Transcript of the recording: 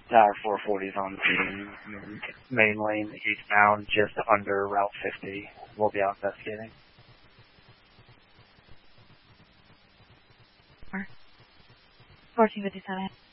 Tower 440 is on the main lane eastbound, just under Route 50. We'll be out investigating. 1457.